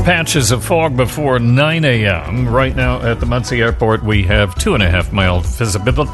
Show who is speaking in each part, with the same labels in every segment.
Speaker 1: Patches of fog before 9 a.m. Right now at the Muncie Airport, we have 2.5 mile visibility.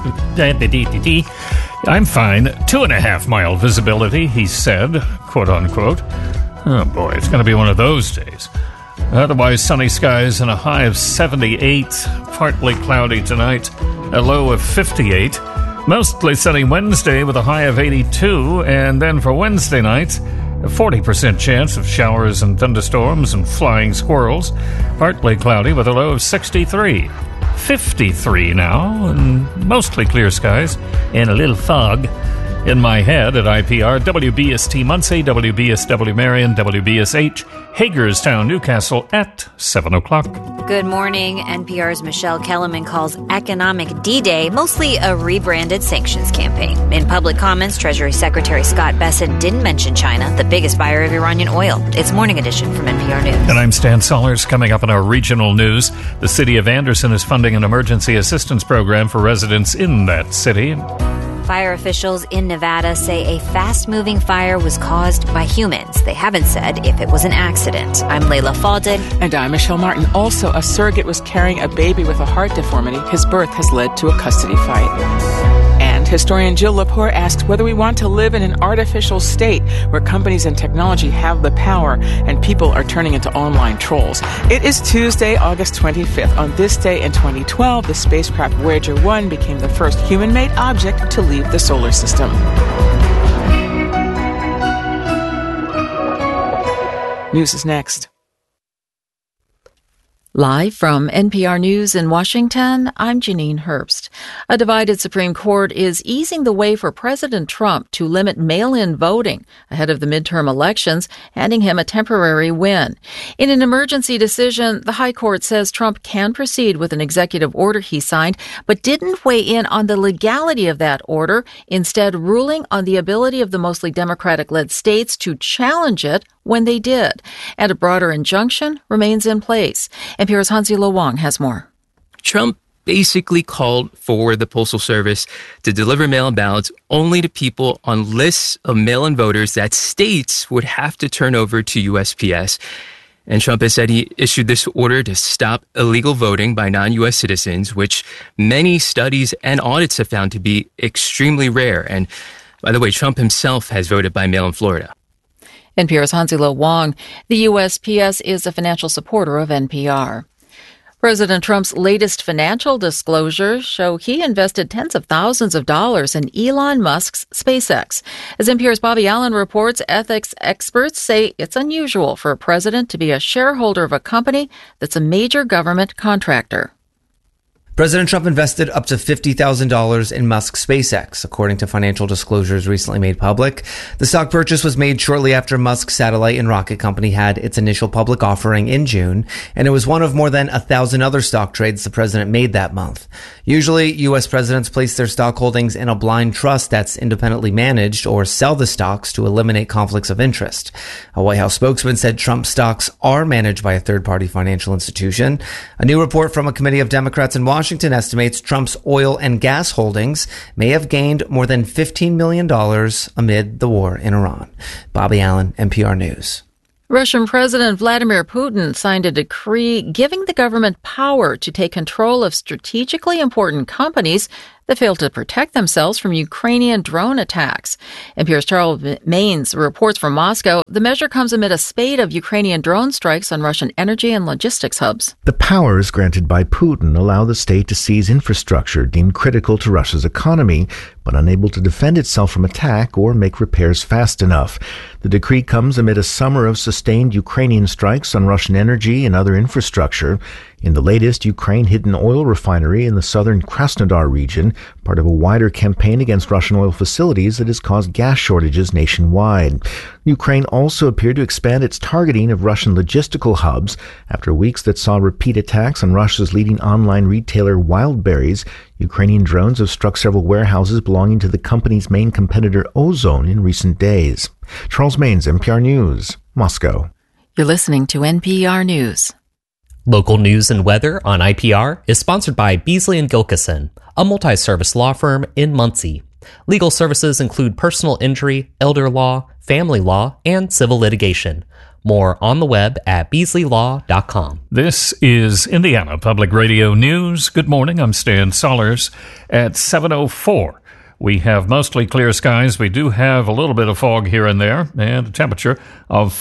Speaker 1: I'm fine. 2.5 mile visibility, he said, quote unquote. Oh boy, it's going to be one of those days. Otherwise, sunny skies and a high of 78. Partly cloudy tonight, a low of 58. Mostly sunny Wednesday with a high of 82. And then for Wednesday night, a 40% chance of showers and thunderstorms and flying squirrels. Partly cloudy with a low of 63. 53 now, and mostly clear skies and a little fog in my head at IPR, WBST Muncie, WBSW Marion, WBSH Hagerstown, Newcastle at 7 o'clock.
Speaker 2: Good morning. NPR's Michelle Kellerman calls Economic D-Day mostly a rebranded sanctions campaign. In public comments, Treasury Secretary Scott Bessent didn't mention China, the biggest buyer of Iranian oil. It's Morning Edition from NPR News.
Speaker 1: And I'm Stan Sollers. Coming up in our regional news, the city of Anderson is funding an emergency assistance program for residents in that city.
Speaker 2: Fire officials in Nevada say a fast-moving fire was caused by humans. They haven't said if it was an accident. I'm Layla Faldin.
Speaker 3: And I'm Michelle Martin. Also, a surrogate was carrying a baby with a heart deformity. His birth has led to a custody fight. And historian Jill Lepore asks whether we want to live in an artificial state where companies and technology have the power and people are turning into online trolls. It is Tuesday, August 25th. On this day in 2012, the spacecraft Voyager 1 became the first human-made object to leave the solar system. News is next.
Speaker 4: Live from NPR News in Washington, I'm Janine Herbst. A divided Supreme Court is easing the way for President Trump to limit mail-in voting ahead of the midterm elections, handing him a temporary win. In an emergency decision, the High Court says Trump can proceed with an executive order he signed, but didn't weigh in on the legality of that order, instead ruling on the ability of the mostly Democratic-led states to challenge it when they did. And a broader injunction remains in place. NPR's Hansi Lo Wang has more.
Speaker 5: Trump basically called for the Postal Service to deliver mail-in ballots only to people on lists of mail-in voters that states would have to turn over to USPS. And Trump has said he issued this order to stop illegal voting by non-U.S. citizens, which many studies and audits have found to be extremely rare. And by the way, Trump himself has voted by mail in Florida.
Speaker 4: NPR's Hansi Lo Wang. The USPS is a financial supporter of NPR. President Trump's latest financial disclosures show he invested tens of thousands of dollars in Elon Musk's SpaceX. As NPR's Bobby Allen reports, ethics experts say it's unusual for a president to be a shareholder of a company that's a major government contractor.
Speaker 6: President Trump invested up to $50,000 in Musk's SpaceX, according to financial disclosures recently made public. The stock purchase was made shortly after Musk's satellite and rocket company had its initial public offering in June, and it was one of more than 1,000 other stock trades the president made that month. Usually, U.S. presidents place their stock holdings in a blind trust that's independently managed or sell the stocks to eliminate conflicts of interest. A White House spokesman said Trump's stocks are managed by a third-party financial institution. A new report from a committee of Democrats in Washington estimates Trump's oil and gas holdings may have gained more than $15 million amid the war in Iran. Bobby Allen, NPR News.
Speaker 4: Russian President Vladimir Putin signed a decree giving the government power to take control of strategically important companies that failed to protect themselves from Ukrainian drone attacks. NPR's Charles Maines reports from Moscow. The measure comes amid a spate of Ukrainian drone strikes on Russian energy and logistics hubs.
Speaker 7: The powers granted by Putin allow the state to seize infrastructure deemed critical to Russia's economy, but unable to defend itself from attack or make repairs fast enough. The decree comes amid a summer of sustained Ukrainian strikes on Russian energy and other infrastructure. In the latest, Ukraine hit an oil refinery in the southern Krasnodar region, part of a wider campaign against Russian oil facilities that has caused gas shortages nationwide. Ukraine also appeared to expand its targeting of Russian logistical hubs after weeks that saw repeat attacks on Russia's leading online retailer Wildberries. Ukrainian drones have struck several warehouses belonging to the company's main competitor Ozone in recent days. Charles Maines, NPR News, Moscow.
Speaker 4: You're listening to NPR News.
Speaker 8: Local news and weather on IPR is sponsored by Beasley & Gilkison, a multi-service law firm in Muncie. Legal services include personal injury, elder law, family law, and civil litigation. More on the web at BeasleyLaw.com.
Speaker 1: This is Indiana Public Radio News. Good morning. I'm Stan Sollers at 7:04. We have mostly clear skies. We do have a little bit of fog here and there, and a temperature of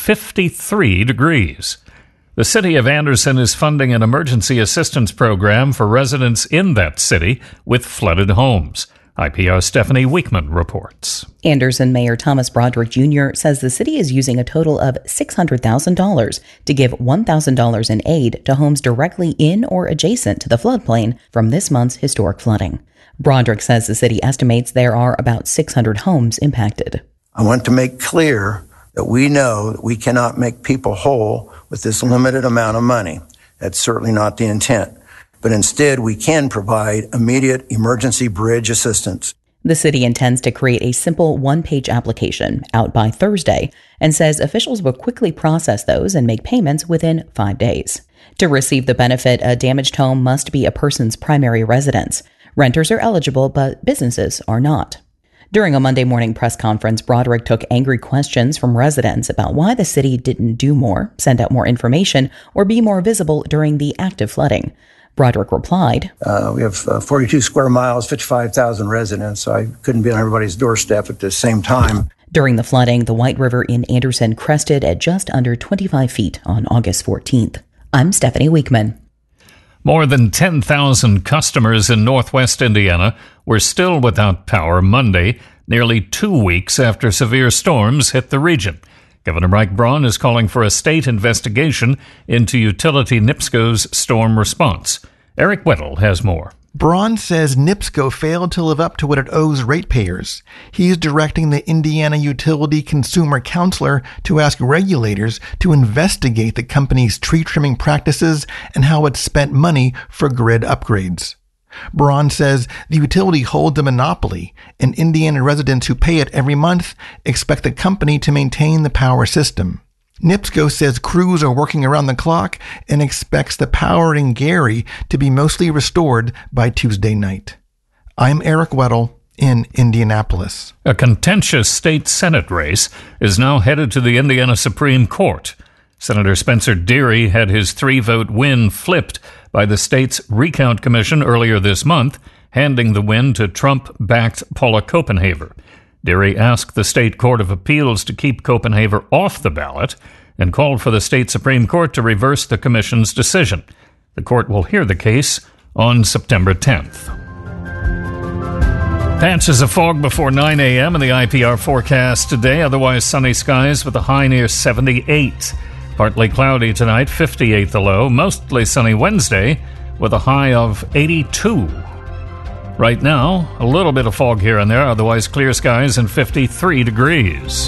Speaker 1: 53 degrees. The city of Anderson is funding an emergency assistance program for residents in that city with flooded homes. IPR's Stephanie Weekman reports.
Speaker 9: Anderson Mayor Thomas Broderick Jr. says the city is using a total of $600,000 to give $1,000 in aid to homes directly in or adjacent to the floodplain from this month's historic flooding. Broderick says the city estimates there are about 600 homes impacted.
Speaker 10: I want to make clear that we know that we cannot make people whole with this limited amount of money. That's certainly not the intent. But instead, we can provide immediate emergency bridge assistance.
Speaker 9: The city intends to create a simple one-page application out by Thursday and says officials will quickly process those and make payments within 5 days. To receive the benefit, a damaged home must be a person's primary residence. Renters are eligible, but businesses are not. During a Monday morning press conference, Broderick took angry questions from residents about why the city didn't do more, send out more information, or be more visible during the active flooding. Broderick replied,
Speaker 10: We have 42 square miles, 55,000 residents, so I couldn't be on everybody's doorstep at the same time.
Speaker 9: During the flooding, the White River in Anderson crested at just under 25 feet on August 14th. I'm Stephanie Weekman.
Speaker 1: More than 10,000 customers in northwest Indiana were still without power Monday, nearly 2 weeks after severe storms hit the region. Governor Mike Braun is calling for a state investigation into utility NIPSCO's storm response. Eric Weddle has more.
Speaker 11: Braun says NIPSCO failed to live up to what it owes ratepayers. He's directing the Indiana Utility Consumer Counselor to ask regulators to investigate the company's tree trimming practices and how it spent money for grid upgrades. Braun says the utility holds a monopoly, and Indiana residents who pay it every month expect the company to maintain the power system. NIPSCO says crews are working around the clock and expects the power in Gary to be mostly restored by Tuesday night. I'm Eric Weddle in Indianapolis.
Speaker 1: A contentious state Senate race is now headed to the Indiana Supreme Court. Senator Spencer Deary had his 3-vote win flipped by the state's recount commission earlier this month, handing the win to Trump-backed Paula Copenhaver. Deary asked the state court of appeals to keep Copenhaver off the ballot and called for the state Supreme Court to reverse the commission's decision. The court will hear the case on September 10th. Patches of fog before 9 a.m. in the IPR forecast today, otherwise sunny skies with a high near 78. Partly cloudy tonight, 58 the low. Mostly sunny Wednesday with a high of 82. Right now, a little bit of fog here and there, otherwise clear skies and 53 degrees.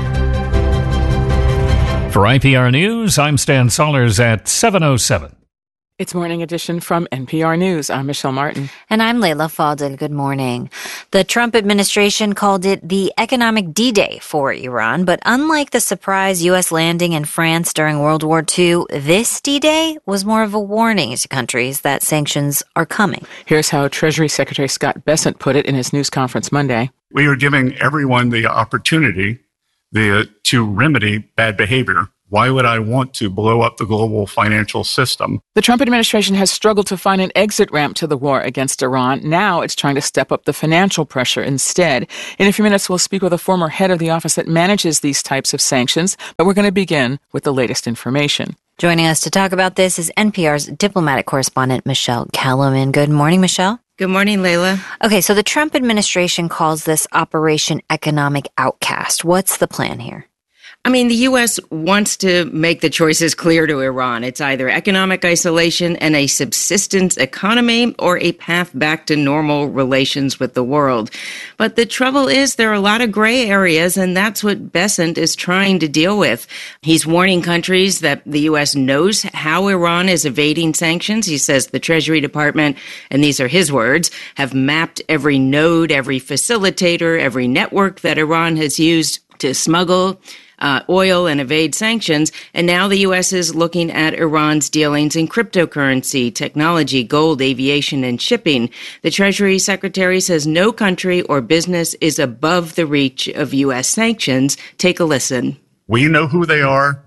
Speaker 1: For IPR News, I'm Stan Sollers at 7:07.
Speaker 3: It's Morning Edition from NPR News. I'm Michelle Martin.
Speaker 2: And I'm Layla Fadel. Good morning. The Trump administration called it the economic D-Day for Iran, but unlike the surprise U.S. landing in France during World War II, this D-Day was more of a warning to countries that sanctions are coming.
Speaker 3: Here's how Treasury Secretary Scott Bessent put it in his news conference Monday.
Speaker 12: We are giving everyone the opportunity to remedy bad behavior. Why would I want to blow up the global financial system?
Speaker 3: The Trump administration has struggled to find an exit ramp to the war against Iran. Now it's trying to step up the financial pressure instead. In a few minutes, we'll speak with a former head of the office that manages these types of sanctions, but we're going to begin with the latest information.
Speaker 2: Joining us to talk about this is NPR's diplomatic correspondent, Michelle Kellerman. Good morning, Michelle.
Speaker 13: Good morning, Layla.
Speaker 2: Okay, so the Trump administration calls this Operation Economic Outcast. What's the plan here?
Speaker 13: I mean, the U.S. wants to make the choices clear to Iran. It's either economic isolation and a subsistence economy or a path back to normal relations with the world. But the trouble is there are a lot of gray areas, and that's what Bessent is trying to deal with. He's warning countries that the U.S. knows how Iran is evading sanctions. He says the Treasury Department, and these are his words, have mapped every node, every facilitator, every network that Iran has used to smuggle oil and evade sanctions. And now the U.S. is looking at Iran's dealings in cryptocurrency, technology, gold, aviation, and shipping. The Treasury Secretary says no country or business is above the reach of U.S. sanctions. Take a listen.
Speaker 12: We know who they are.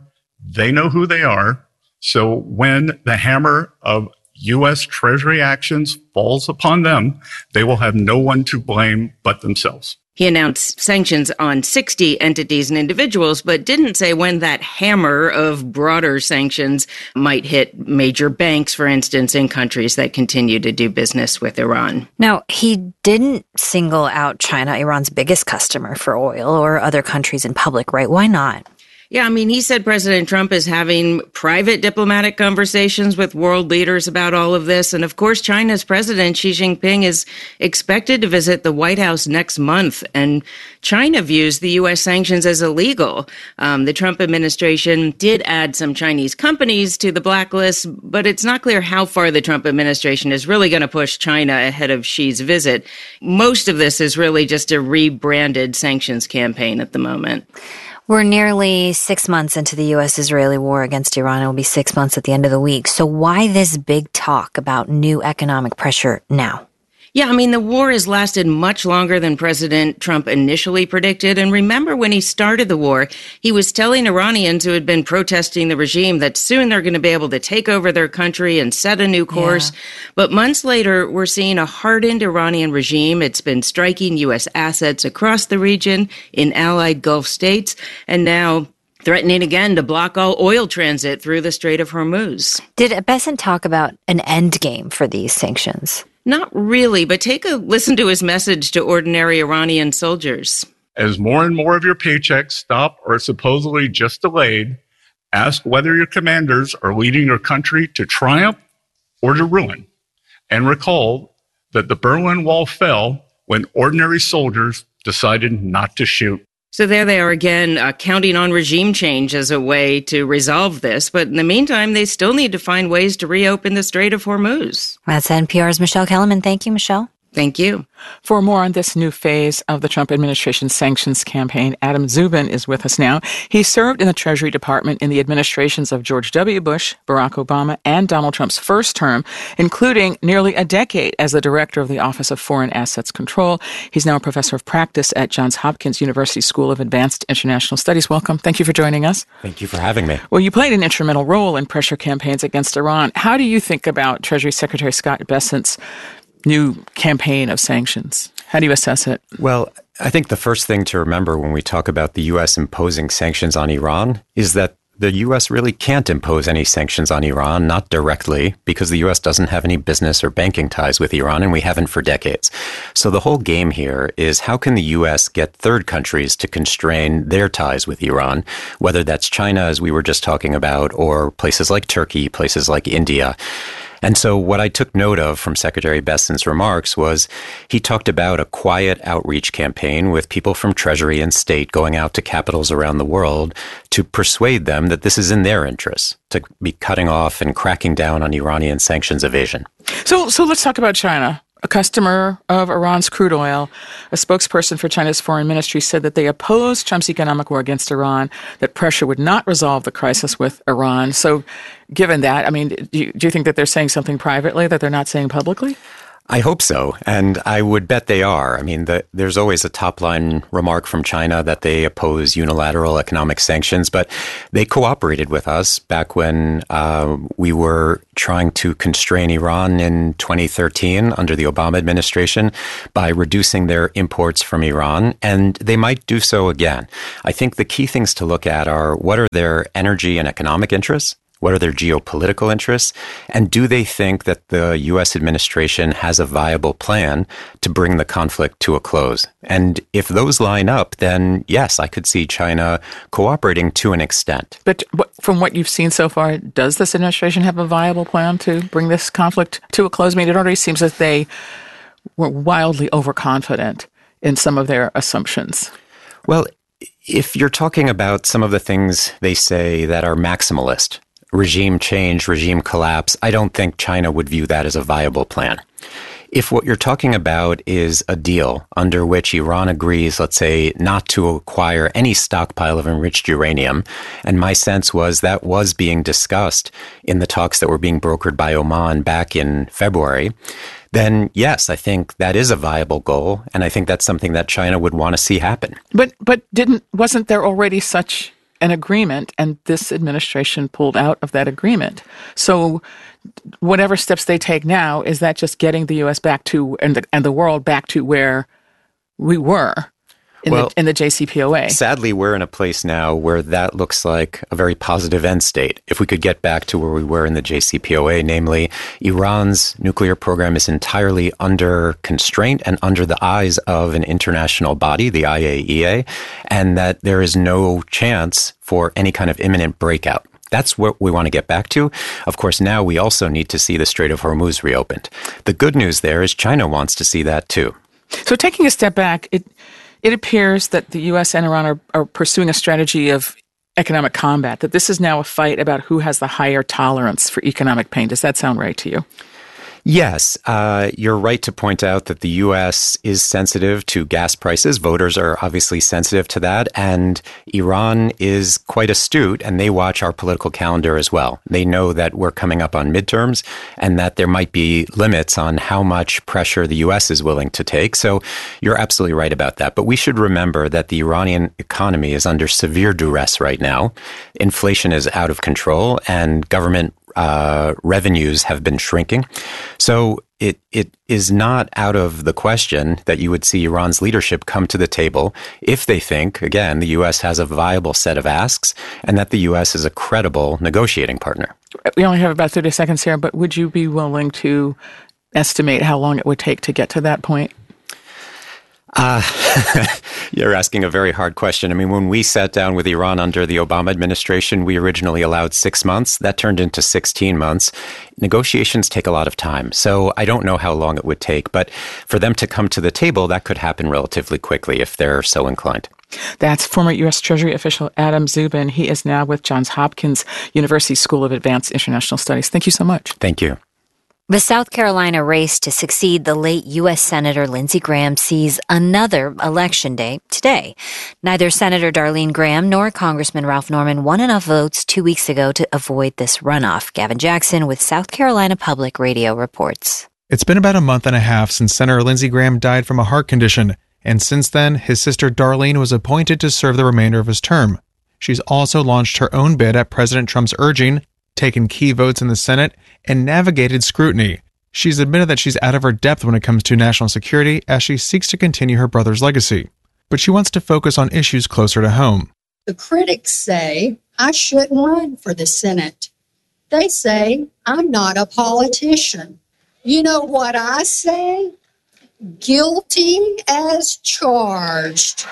Speaker 12: They know who they are. So when the hammer of U.S. Treasury actions falls upon them, they will have no one to blame but themselves.
Speaker 13: He announced sanctions on 60 entities and individuals, but didn't say when that hammer of broader sanctions might hit major banks, for instance, in countries that continue to do business with Iran.
Speaker 2: Now, he didn't single out China, Iran's biggest customer, for oil or other countries in public, right? Why not?
Speaker 13: Yeah, I mean, he said President Trump is having private diplomatic conversations with world leaders about all of this. And of course, China's president, Xi Jinping, is expected to visit the White House next month. And China views the U.S. sanctions as illegal. The Trump administration did add some Chinese companies to the blacklist, but it's not clear how far the Trump administration is really going to push China ahead of Xi's visit. Most of this is really just a rebranded sanctions campaign at the moment.
Speaker 2: We're nearly 6 months into the U.S.-Israeli war against Iran. It will be 6 months at the end of the week. So why this big talk about new economic pressure now?
Speaker 13: Yeah, I mean, the war has lasted much longer than President Trump initially predicted. And remember, when he started the war, he was telling Iranians who had been protesting the regime that soon they're going to be able to take over their country and set a new course. Yeah. But months later, we're seeing a hardened Iranian regime. It's been striking U.S. assets across the region in allied Gulf states, and now threatening again to block all oil transit through the Strait of Hormuz.
Speaker 2: Did Bessent talk about an end game for these sanctions?
Speaker 13: Not really, but take a listen to his message to ordinary Iranian soldiers.
Speaker 12: As more and more of your paychecks stop or supposedly just delayed, ask whether your commanders are leading your country to triumph or to ruin. And recall that the Berlin Wall fell when ordinary soldiers decided not to shoot.
Speaker 13: So there they are again, counting on regime change as a way to resolve this. But in the meantime, they still need to find ways to reopen the Strait of Hormuz.
Speaker 2: That's NPR's Michelle Kellerman. Thank you, Michelle.
Speaker 13: Thank you.
Speaker 3: For more on this new phase of the Trump administration's sanctions campaign, Adam Zubin is with us now. He served in the Treasury Department in the administrations of George W. Bush, Barack Obama, and Donald Trump's first term, including nearly a decade as the director of the Office of Foreign Assets Control. He's now a professor of practice at Johns Hopkins University School of Advanced International Studies. Welcome. Thank you for joining us.
Speaker 14: Thank you for having me.
Speaker 3: Well, you played an instrumental role in pressure campaigns against Iran. How do you think about Treasury Secretary Scott Bessent's new campaign of sanctions? How do you assess it?
Speaker 14: Well, I think the first thing to remember when we talk about the U.S. imposing sanctions on Iran is that the U.S. really can't impose any sanctions on Iran, not directly, because the U.S. doesn't have any business or banking ties with Iran, and we haven't for decades. So the whole game here is how can the U.S. get third countries to constrain their ties with Iran, whether that's China, as we were just talking about, or places like Turkey, places like India. And so what I took note of from Secretary Bessent's remarks was he talked about a quiet outreach campaign with people from Treasury and State going out to capitals around the world to persuade them that this is in their interests, to be cutting off and cracking down on Iranian sanctions evasion.
Speaker 3: So let's talk about China. A customer of Iran's crude oil, a spokesperson for China's foreign ministry said that they opposed Trump's economic war against Iran, that pressure would not resolve the crisis with Iran. So given that, I mean, do you think that they're saying something privately that they're not saying publicly?
Speaker 14: I hope so, and I would bet they are. I mean, there's always a top-line remark from China that they oppose unilateral economic sanctions, but they cooperated with us back when we were trying to constrain Iran in 2013 under the Obama administration by reducing their imports from Iran, and they might do so again. I think the key things to look at are what are their energy and economic interests? What are their geopolitical interests? And do they think that the U.S. administration has a viable plan to bring the conflict to a close? And if those line up, then yes, I could see China cooperating to an extent.
Speaker 3: But from what you've seen so far, does this administration have a viable plan to bring this conflict to a close? I mean, it already seems that they were wildly overconfident in some of their assumptions.
Speaker 14: Well, if you're talking about some of the things they say that are maximalist, regime change, regime collapse, I don't think China would view that as a viable plan. If what you're talking about is a deal under which Iran agrees, let's say, not to acquire any stockpile of enriched uranium, and my sense was that was being discussed in the talks that were being brokered by Oman back in February, then yes, I think that is a viable goal, and I think that's something that China would want to see happen.
Speaker 3: But wasn't there already such an agreement, and this administration pulled out of that agreement. So whatever steps they take now, is that just getting the U.S. back to, and the world back to where we were in the JCPOA?
Speaker 14: Sadly, we're in a place now where that looks like a very positive end state. If we could get back to where we were in the JCPOA, namely Iran's nuclear program is entirely under constraint and under the eyes of an international body, the IAEA, and that there is no chance for any kind of imminent breakout. That's what we want to get back to. Of course, now we also need to see the Strait of Hormuz reopened. The good news there is China wants to see that too.
Speaker 3: So taking a step back, it appears that the U.S. and Iran are pursuing a strategy of economic combat, that this is now a fight about who has the higher tolerance for economic pain. Does that sound right to you?
Speaker 14: Yes, you're right to point out that the U.S. is sensitive to gas prices. Voters are obviously sensitive to that. And Iran is quite astute, and they watch our political calendar as well. They know that we're coming up on midterms and that there might be limits on how much pressure the U.S. is willing to take. So you're absolutely right about that. But we should remember that the Iranian economy is under severe duress right now. Inflation is out of control, and government revenues have been shrinking. So it is not out of the question that you would see Iran's leadership come to the table if they think, again, the U.S. has a viable set of asks and that the U.S. is a credible negotiating partner.
Speaker 3: We only have about 30 seconds here, but would you be willing to estimate how long it would take to get to that point?
Speaker 14: You're asking a very hard question. I mean, when we sat down with Iran under the Obama administration, we originally allowed 6 months. That turned into 16 months. Negotiations take a lot of time. So I don't know how long it would take. But for them to come to the table, that could happen relatively quickly if they're so inclined.
Speaker 3: That's former U.S. Treasury official Adam Zubin. He is now with Johns Hopkins University School of Advanced International Studies. Thank you so much.
Speaker 14: Thank you.
Speaker 2: The South Carolina race to succeed the late U.S. Senator Lindsey Graham sees another election day today. Neither Senator Darlene Graham nor Congressman Ralph Norman won enough votes 2 weeks ago to avoid this runoff. Gavin Jackson with South Carolina Public Radio reports.
Speaker 15: It's been about a month and a half since Senator Lindsey Graham died from a heart condition, and since then, his sister Darlene was appointed to serve the remainder of his term. She's also launched her own bid at President Trump's urging, taken key votes in the Senate, and navigated scrutiny. She's admitted that she's out of her depth when it comes to national security as she seeks to continue her brother's legacy. But she wants to focus on issues closer to home.
Speaker 16: The critics say I shouldn't run for the Senate. They say I'm not a politician. You know what I say? Guilty as charged.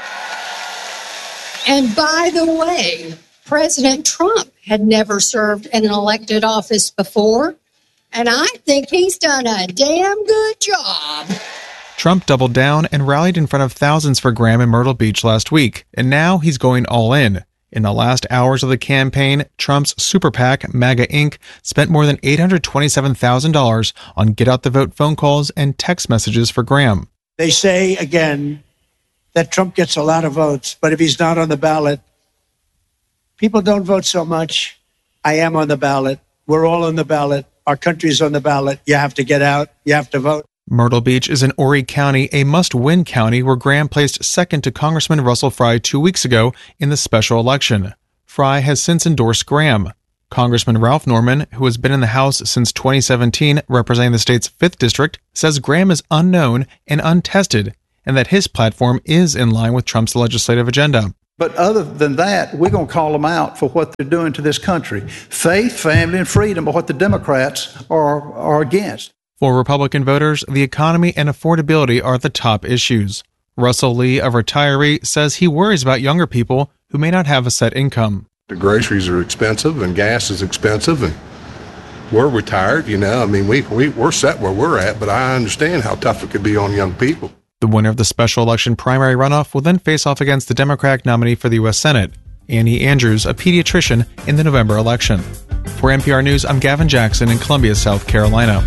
Speaker 16: And by the way, President Trump had never served in an elected office before, and I think he's done a damn good job.
Speaker 15: Trump doubled down and rallied in front of thousands for Graham in Myrtle Beach last week, and now he's going all in. In the last hours of the campaign, Trump's super PAC, MAGA Inc., spent more than $827,000 on get-out-the-vote phone calls and text messages for Graham.
Speaker 17: They say, again, that Trump gets a lot of votes, but if he's not on the ballot, people don't vote so much. I am on the ballot. We're all on the ballot. Our country's on the ballot. You have to get out. You have to vote.
Speaker 15: Myrtle Beach is in Horry County, a must-win county where Graham placed second to Congressman Russell Fry 2 weeks ago in the special election. Fry has since endorsed Graham. Congressman Ralph Norman, who has been in the House since 2017 representing the state's 5th district, says Graham is unknown and untested, and that his platform is in line with Trump's legislative agenda.
Speaker 18: But other than that, we're going to call them out for what they're doing to this country. Faith, family, and freedom are what the Democrats are against.
Speaker 15: For Republican voters, the economy and affordability are the top issues. Russell Lee, a retiree, says he worries about younger people who may not have a set income.
Speaker 19: The groceries are expensive and gas is expensive, and we're retired, I mean, we're set where we're at, but I understand how tough it could be on young people.
Speaker 15: The winner of the special election primary runoff will then face off against the Democratic nominee for the U.S. Senate, Annie Andrews, a pediatrician, in the November election. For NPR News, I'm Gavin Jackson in Columbia, South Carolina.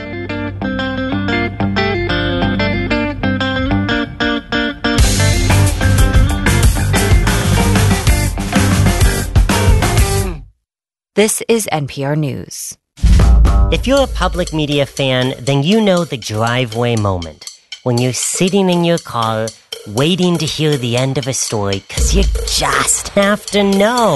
Speaker 2: This is NPR News.
Speaker 20: If you're a public media fan, then you know the driveway moment. when you're sitting in your car waiting to hear the end of a story because you just have to know.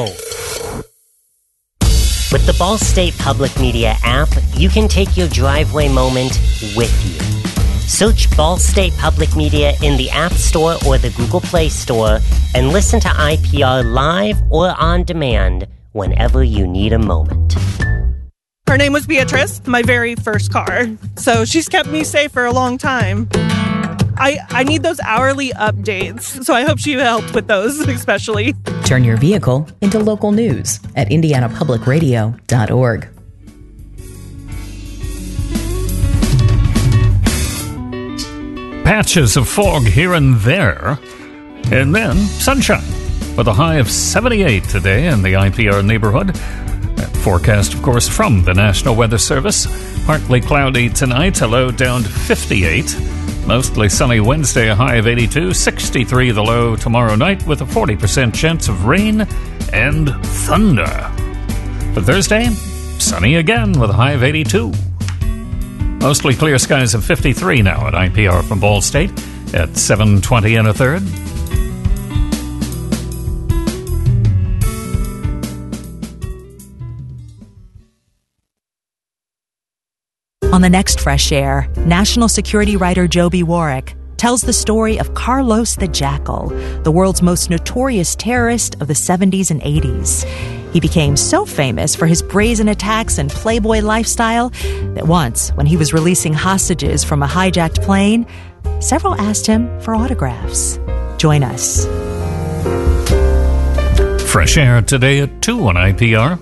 Speaker 20: With the Ball State Public Media app, you can take your driveway moment with you. Search Ball State Public Media in the App Store or the Google Play Store and listen to IPR live or on demand whenever you need a moment.
Speaker 21: Her name was Beatrice, my very first car. So she's kept me safe for a long time. I need those hourly updates, so I hope she helped with those, especially.
Speaker 9: Turn your vehicle into local news at indianapublicradio.org.
Speaker 1: Patches of fog here and there, and then sunshine with a high of 78 today in the IPR neighborhood. That forecast, of course, from the National Weather Service. Partly cloudy tonight, a low down to 58. Mostly sunny Wednesday, a high of 82. 63 the low tomorrow night with a 40% chance of rain and thunder. For Thursday, sunny again with a high of 82. Mostly clear skies of 53 now at IPR from Ball State at 7:20 and a third.
Speaker 22: On the next Fresh Air, national security writer Joby Warwick tells the story of Carlos the Jackal, the world's most notorious terrorist of the 70s and 80s. He became so famous for his brazen attacks and playboy lifestyle that once, when he was releasing hostages from a hijacked plane, several asked him for autographs. Join us.
Speaker 1: Fresh Air today at 2 on IPR.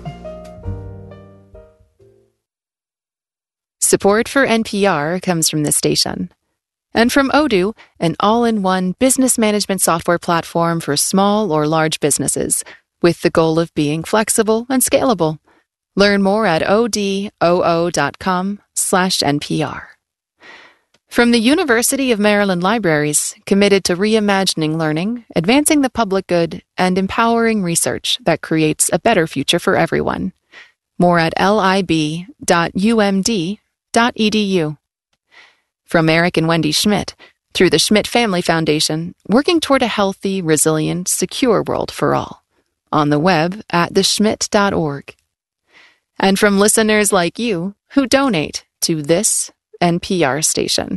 Speaker 23: Support for NPR comes from this station. And from Odoo, an all-in-one business management software platform for small or large businesses, with the goal of being flexible and scalable. Learn more at odoo.com/NPR. From the University of Maryland Libraries, committed to reimagining learning, advancing the public good, and empowering research that creates a better future for everyone. More at lib.umd.edu. From Eric and Wendy Schmidt, through the Schmidt Family Foundation, working toward a healthy, resilient, secure world for all. On the web at theschmidt.org. And from listeners like you who donate to this NPR station.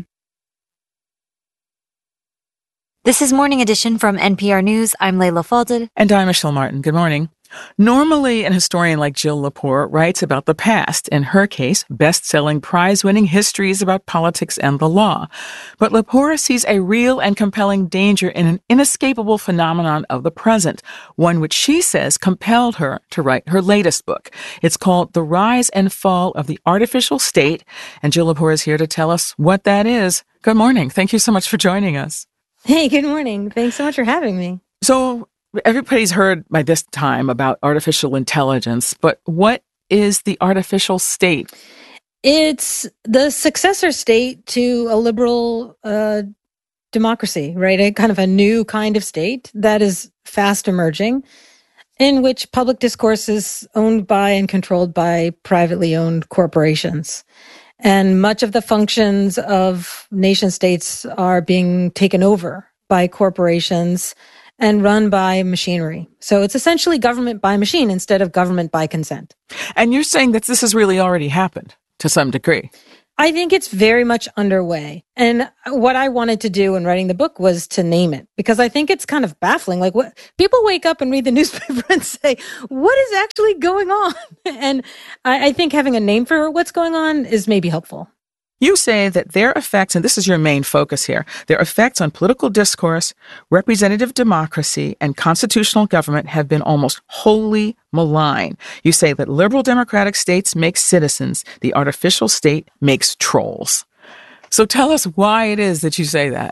Speaker 2: This is Morning Edition from NPR News. I'm Layla Fadel.
Speaker 3: And I'm Michelle Martin. Good morning. Normally, an historian like Jill Lepore writes about the past, in her case, best-selling prize-winning histories about politics and the law. But Lepore sees a real and compelling danger in an inescapable phenomenon of the present, one which she says compelled her to write her latest book. It's called The Rise and Fall of the Artificial State, and Jill Lepore is here to tell us what that is. Good morning. Thank you so much for joining us.
Speaker 24: Hey, good morning. Thanks so much for having me.
Speaker 3: So, everybody's heard by this time about artificial intelligence, but what is the artificial state?
Speaker 24: It's the successor state to a liberal democracy, right? A kind of a new kind of state that is fast emerging, in which public discourse is owned by and controlled by privately owned corporations. And much of the functions of nation states are being taken over by corporations and run by machinery. So it's essentially government by machine instead of government by consent.
Speaker 3: And you're saying that this has really already happened to some degree.
Speaker 24: I think it's very much underway. And what I wanted to do in writing the book was to name it, because I think it's kind of baffling. Like, what people wake up and read the newspaper and say, what is actually going on? And I think having a name for what's going on is maybe helpful.
Speaker 3: You say that their effects, and this is your main focus here, their effects on political discourse, representative democracy, and constitutional government have been almost wholly malign. You say that liberal democratic states make citizens, the artificial state makes trolls. So tell us why it is that you say that.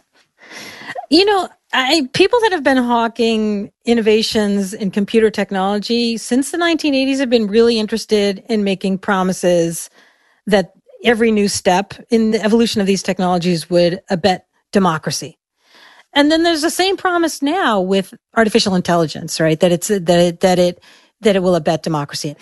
Speaker 24: You know, people that have been hawking innovations in computer technology since the 1980s have been really interested in making promises that every new step in the evolution of these technologies would abet democracy. And then there's the same promise now with artificial intelligence, right? That it will abet democracy.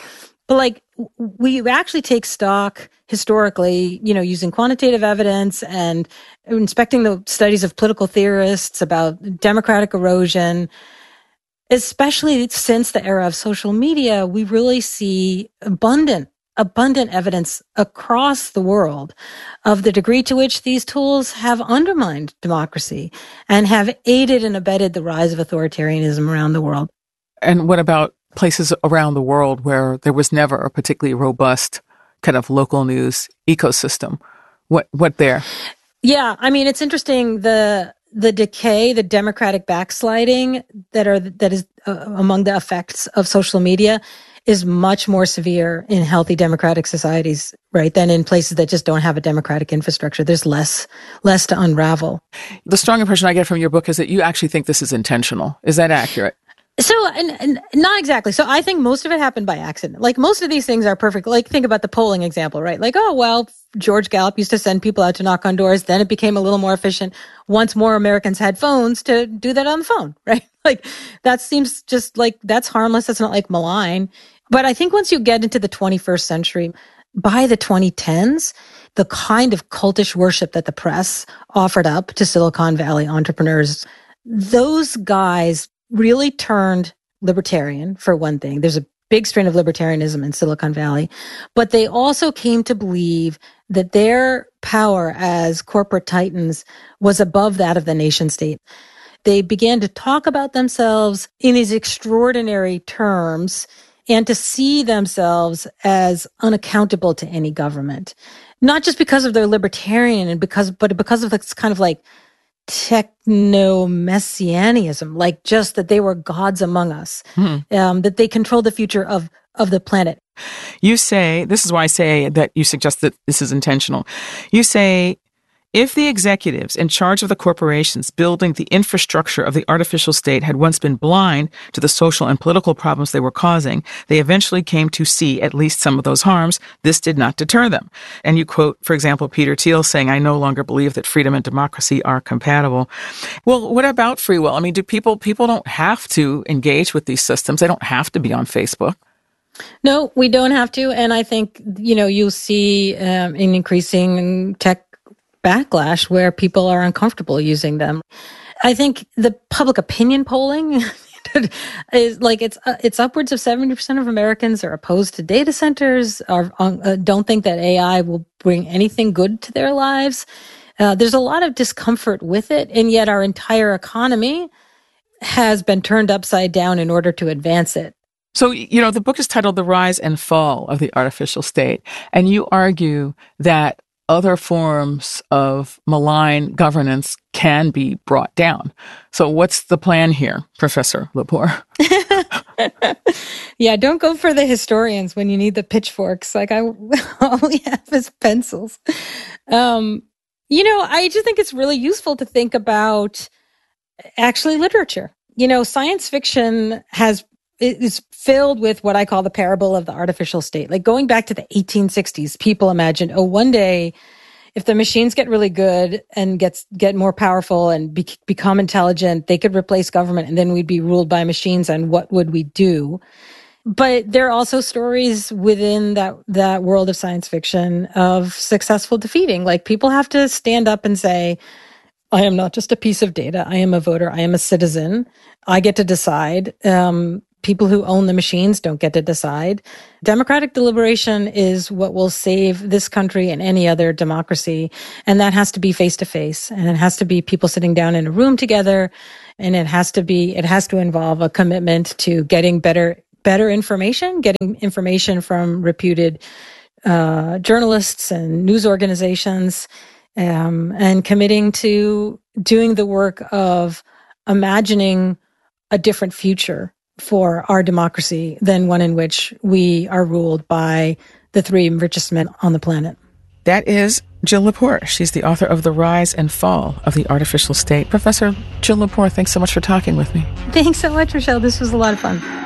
Speaker 24: But like, we actually take stock historically, using quantitative evidence and inspecting the studies of political theorists about democratic erosion. Especially since the era of social media, we really see abundant evidence across the world of the degree to which these tools have undermined democracy and have aided and abetted the rise of authoritarianism around the world.
Speaker 3: And what about places around the world where there was never a particularly robust kind of local news ecosystem? What there? Yeah, I mean, it's interesting, the decay, the democratic backsliding that is among the effects of social media is much more severe in healthy democratic societies, right, than in places that just don't have a democratic infrastructure. There's less to unravel. The strong impression I get from your book is that you actually think this is intentional. Is that accurate? So, and not exactly. So I think most of it happened by accident. Like, most of these things are perfect. Like, think about the polling example, right? Like, oh, well, George Gallup used to send people out to knock on doors. Then it became a little more efficient once more Americans had phones to do that on the phone, right? Like, that seems just like, that's harmless. That's not like malign. But I think once you get into the 21st century, by the 2010s, the kind of cultish worship that the press offered up to Silicon Valley entrepreneurs, those guys really turned libertarian, for one thing. There's a big strain of libertarianism in Silicon Valley, but they also came to believe that their power as corporate titans was above that of the nation state. They began to talk about themselves in these extraordinary terms and to see themselves as unaccountable to any government, not just because of their libertarian but because of this kind of like techno-messianism, like just that they were gods among us, that they controlled the future of the planet. You say, this is why I say that you suggest that this is intentional. You say, if the executives in charge of the corporations building the infrastructure of the artificial state had once been blind to the social and political problems they were causing, they eventually came to see at least some of those harms. This did not deter them. And you quote, for example, Peter Thiel saying, "I no longer believe that freedom and democracy are compatible." Well, what about free will? I mean, do people don't have to engage with these systems. They don't have to be on Facebook. No, we don't have to. And I think, you'll see an increasing tech backlash where people are uncomfortable using them. I think the public opinion polling is like, it's upwards of 70% of Americans are opposed to data centers, don't think that AI will bring anything good to their lives. There's a lot of discomfort with it, and yet our entire economy has been turned upside down in order to advance it. So, the book is titled The Rise and Fall of the Artificial State, and you argue that other forms of malign governance can be brought down. So what's the plan here, Professor Lepore? Yeah, don't go for the historians when you need the pitchforks. Like, all we have is pencils. I just think it's really useful to think about actually literature. Science fiction is filled with what I call the parable of the artificial state. Like, going back to the 1860s, people imagined, one day, if the machines get really good and get more powerful and become intelligent, they could replace government, and then we'd be ruled by machines, and what would we do? But there are also stories within that world of science fiction of successful defeating. Like, people have to stand up and say, I am not just a piece of data. I am a voter. I am a citizen. I get to decide. People who own the machines don't get to decide. Democratic deliberation is what will save this country and any other democracy. And that has to be face to face. And it has to be people sitting down in a room together. And it has to involve a commitment to getting better information, getting information from reputed journalists and news organizations, and committing to doing the work of imagining a different future for our democracy than one in which we are ruled by the three richest men on the planet. That is Jill Lepore. She's the author of The Rise and Fall of the Artificial State. Professor Jill Lepore, thanks so much for talking with me. Thanks so much, Michelle. This was a lot of fun.